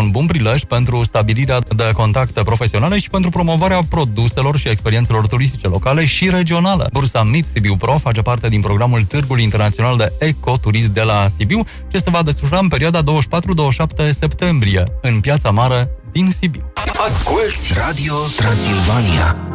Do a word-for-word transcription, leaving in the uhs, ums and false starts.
un bun prilej pentru stabilirea de contacte profesionale și pentru promovarea produselor și experiențelor turistice locale și regionale. Bursa Meet Sibiu Pro face parte din programul Târgului Internațional de Ecoturism de la Sibiu, ce se va desfășura în perioada douăzeci și patru douăzeci și șapte septembrie, în Piața Mare din Sibiu. Asculți Radio Transilvania.